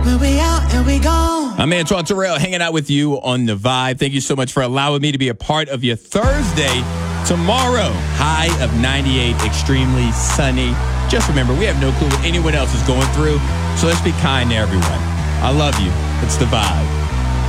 I'm Antoine Terrell hanging out with you on The Vibe. Thank you so much for allowing me to be a part of your Thursday. Tomorrow, high of 98, extremely sunny. Just remember, we have no clue what anyone else is going through, so let's be kind to everyone. I love you. It's The Vibe.